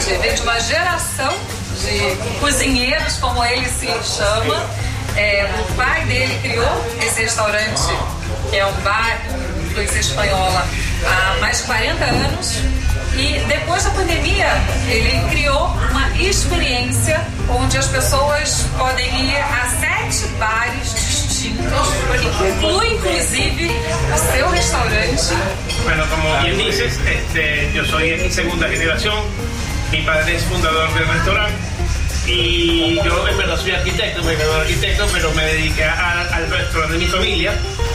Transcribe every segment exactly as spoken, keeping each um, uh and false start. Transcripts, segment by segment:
restaurante vem de uma geração de cozinheiros, como ele se chama. É, o pai dele criou esse restaurante, que é um bar com influência espanhola, há mais de quarenta anos. E depois da pandemia, ele criou uma experiência onde as pessoas podem ir a sete bares distintos, que inclui inclusive o seu restaurante. Bueno, como bien dices, este, yo soy de mi segunda generación, mi padre es fundador del restaurante y yo en verdad soy arquitecto, me gradué de arquitecto, pero me dediqué a, al restaurante de mi familia.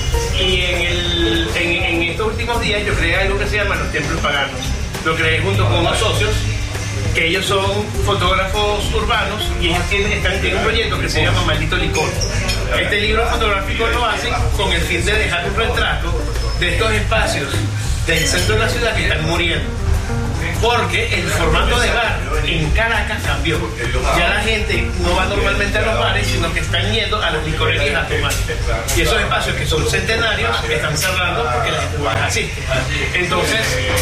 Y en, el, en, en estos últimos días yo creé algo que se llama Los Templos Paganos. Lo creé junto con unos socios, que ellos son fotógrafos urbanos y ellos tienen, están, tienen un proyecto que se llama Maldito Licor. Este libro fotográfico lo hacen con el fin de dejar un retrato de estos espacios del centro de la ciudad que están muriendo. Porque el formato de bar en Caracas cambió. Ya la gente no va normalmente a los bares, sino que están yendo a las licorerías a tomar. Y esos espacios que son centenarios están cerrando porque la gente no asiste. Entonces,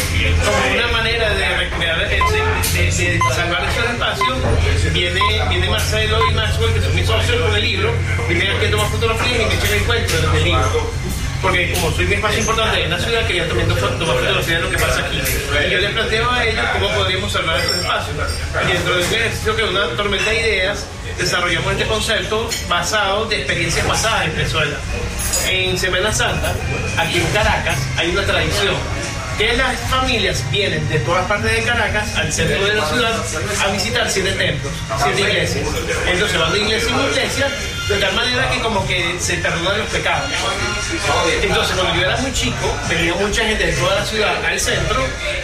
como una manera de recuperar, de, de, de salvar esos espacios, viene, viene Marcelo y Maxwell, que son mis socios con el libro, vienen aquí a tomar fotografías y me echan el cuento del libro. Porque como soy mi espacio importante en la ciudad, quería también tomar fotografía de lo que pasa aquí. Y yo les planteo a ellos cómo podríamos salvar estos espacios. Y dentro de un ejercicio que es una tormenta de ideas, desarrollamos este concepto basado de experiencias pasadas en Venezuela. En Semana Santa, aquí en Caracas, hay una tradición que las familias vienen de todas partes de Caracas al centro de la ciudad a visitar siete templos, siete iglesias. Entonces van de iglesia en iglesia, de tal manera que como que se perdonan los pecados. Entonces cuando yo era muy chico, venía mucha gente de toda la ciudad al centro,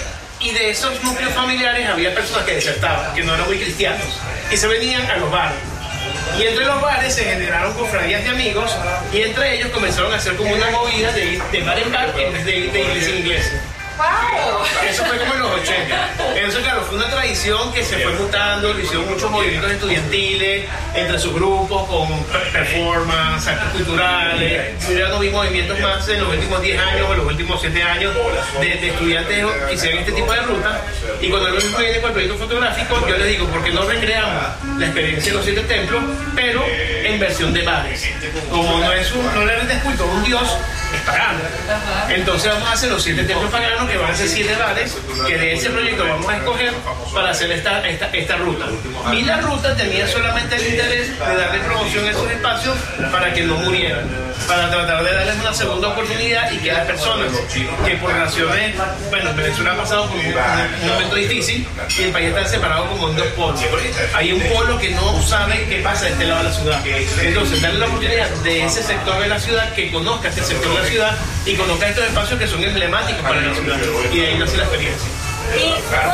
y de esos núcleos familiares había personas que desertaban, que no eran muy cristianos, y se venían a los bares. Y entre los bares se generaron cofradías de amigos, y entre ellos comenzaron a hacer como una movida de ir de bar en bar en vez de ir de iglesia en iglesia. ¡Wow! Eso fue como en los ochenta. Eso, claro, fue una tradición que se fue mutando, lo hicieron muchos movimientos estudiantiles entre sus grupos, con performance, actos culturales. Ya no vi movimientos más en los últimos diez años o en los últimos siete años de, de estudiantes que hicieron este tipo de ruta. Y cuando yo me viene con el proyecto fotográfico, yo les digo, ¿por qué no recreamos la experiencia de los siete templos, pero en versión de bares? Como no es un, no le rendes culto a un dios, es pagano. Entonces vamos a hacer los siete templos paganos, que van a ser siete bares, que de ese proyecto vamos a escoger para hacer esta, esta, esta ruta. Y la ruta tenía solamente el interés de darle promoción a esos espacios para que no murieran, para tratar de darles una segunda oportunidad y que las personas que por naciones, bueno, Venezuela ha pasado por un, un momento difícil y el país está separado como en dos polos. Hay un polo que no sabe qué pasa de este lado de la ciudad. Entonces, darle la oportunidad de ese sector de la ciudad que conozca este sector de la ciudad y conozca estos espacios que son emblemáticos para la ciudad. Y de ahí nace la experiencia. E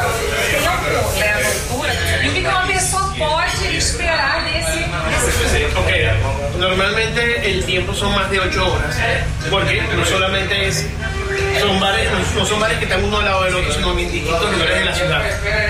quanto tempo leva a loucura? E o que uma pessoa pode esperar nesse, nesse... Ok, normalmente el tiempo son más de ocho horas, porque no solamente es, son bares, no son bares que están uno al lado del otro, sino en distintos lugares de la ciudad.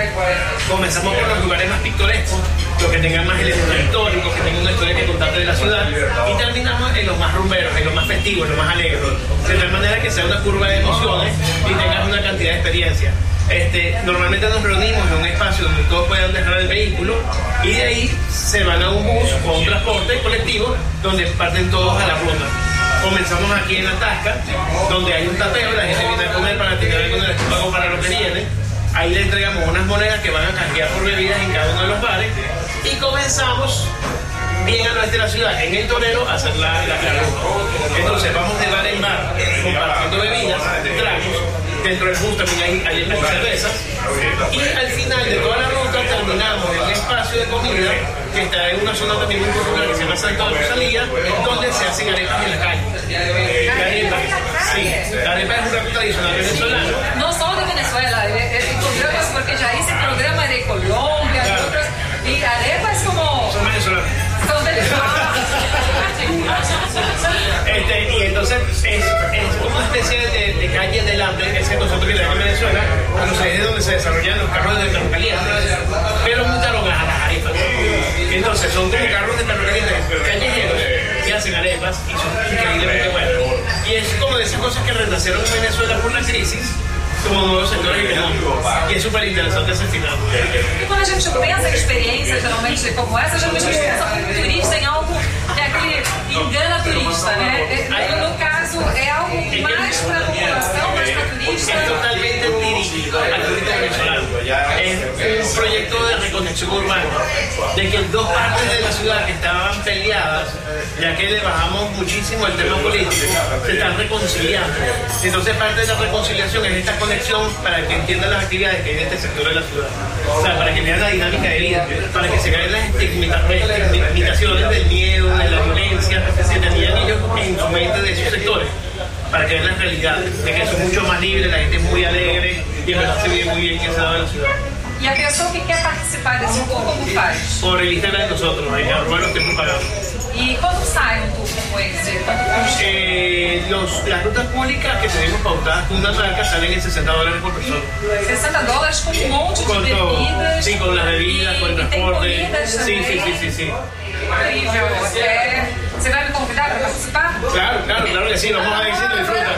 Comenzamos por los lugares más pintorescos, los que tengan más elementos históricos, que tengan una historia que contarte de la ciudad, y terminamos en los más rumberos, en los más festivos, en los más alegres, de tal manera que sea una curva de emociones y tengas una cantidad de experiencia. Este, normalmente nos reunimos en un espacio donde todos puedan dejar el vehículo y de ahí se van a un bus o a un transporte colectivo donde parten todos a la ruta. Comenzamos aquí en la Tasca, donde hay un tapeo, la gente viene a comer para tener algo en el estómago para lo que viene. Ahí le entregamos unas monedas que van a canjear por bebidas en cada uno de los bares y comenzamos bien al oeste de la ciudad, en el Torero, a hacer la, la, la ruta. Entonces vamos de bar en bar compartiendo bebidas, tragos. Dentro del bus también hay, hay, hay cervezas. Y al final de toda la ruta terminamos en un espacio de comida que está en una zona también muy popular que se llama Santo de Rosalía, donde se hacen arepas en la calle. La arepa, sí, la arepa es un plato tradicional venezolano. No solo de Venezuela, en programas, porque ya hice programa de Colombia, claro. Otros, y arepas como... Son venezolanos. Son venezolanos. Este, y entonces es, es como una especie de, de calle del hambre, ese concepto que le dan en Venezuela, cuando se es donde se desarrollan los carros de perro caliente, pero montaron a las arepas. Entonces son como carros de perro caliente callejeros que hacen arepas y son increíblemente buenos. Y es como de esas cosas que renacieron en Venezuela por la crisis, como nuevos sectores económicos. Y es súper interesante esse final. E quando a gente pensa em experiências geralmente como essa, geralmente a gente pensa como turista em algo que é aquele engana turista, né? No caso, é algo mais para a população, mais para turista. Es totalmente dirigido al turista venezolano. Es un proyecto de reconexión urbana, de que dos partes de la ciudad que estaban peleadas, ya que le bajamos muchísimo el tema político, se están reconciliando. Entonces parte de la reconciliación es esta conexión para que entiendan las actividades que hay en este sector de la ciudad. O sea, para que vean la dinámica de vida, para que se caigan las estigmatizaciones del miedo, de la violencia que tenían ellos en su mente de esos sectores, para que vean la realidad, de que son mucho más libres, la gente es muy alegre y en verdad se vive muy bien en ese lado de la ciudad. E a pessoa que quer participar desse tour, como faz? Por el Instagram de nosotros, ahí arroba los tiempos pagados. E quando sai um tour como esse? Quanto Eh, los, las rutas públicas que tenemos pautadas con una marca salen en sesenta dólares por persona. sessenta dólares com um monte de Con todo. bebidas. Sí, con las bebidas, e, con el e tem transporte. comidas Sí, também. sí, sí, sí, sí. Incrível. É, você vai me convidar para participar? Claro, claro, claro que sí, vamos a ver si lo disfrutan.